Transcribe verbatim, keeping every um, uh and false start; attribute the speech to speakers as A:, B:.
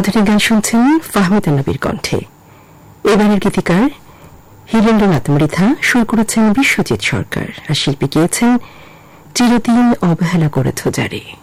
A: আধুনিক গান শুনছেন ফাহমিদা নবীর কণ্ঠে। এবারের গীতিকার হীরেন্দ্রনাথ মৃধা, সুর করেছেন বিশ্বজিৎ সরকার, আর শিল্পী গিয়েছেন চিরদিন অবহেলা করেছ যারে।